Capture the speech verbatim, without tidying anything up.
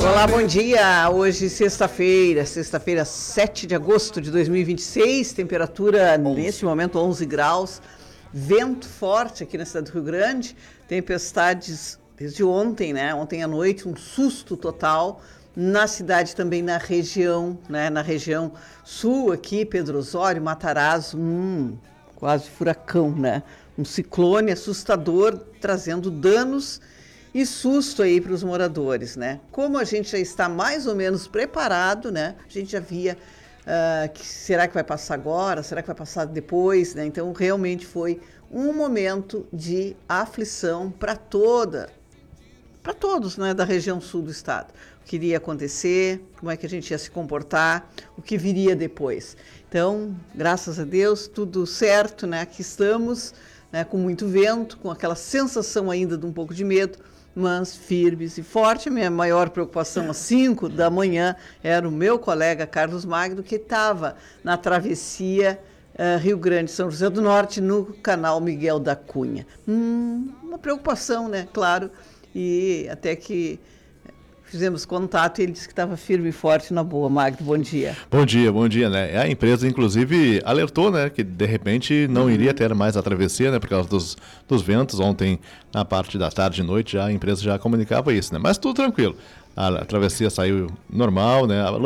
Olá, bom dia. Hoje, sexta-feira, sexta-feira, sete de agosto de dois mil e vinte e seis, temperatura nesse momento onze graus, vento forte aqui na cidade do Rio Grande, tempestades desde ontem, né? Ontem à noite, um susto total na cidade, também na região, né? Na região sul aqui, Pedro Osório, Matarazzo, hum, quase furacão, né? Um ciclone assustador, trazendo danos e susto aí para os moradores, né? Como a gente já está mais ou menos preparado, né? A gente já via, uh, que será que vai passar agora? Será que vai passar depois, né? Então, realmente foi um momento de aflição para toda, para todos, né? Da região sul do estado. O que iria acontecer, como é que a gente ia se comportar, o que viria depois. Então, graças a Deus, tudo certo, né? Aqui estamos, né? Com muito vento, com aquela sensação ainda de um pouco de medo, mas firmes e fortes. Minha maior preocupação às cinco da manhã era o meu colega Carlos Magno, que estava na travessia uh, Rio Grande, São José do Norte, no canal Miguel da Cunha. Hum, uma preocupação, né? Claro, e até que fizemos contato e ele disse que estava firme e forte na boa. Magno, bom dia. Bom dia, bom dia, né? A empresa, inclusive, alertou, né, que de repente não uhum. iria ter mais a travessia, né, por causa dos, dos ventos. Ontem, na parte da tarde e noite, já, a empresa já comunicava isso, né? Mas tudo tranquilo. A, a travessia saiu normal, né?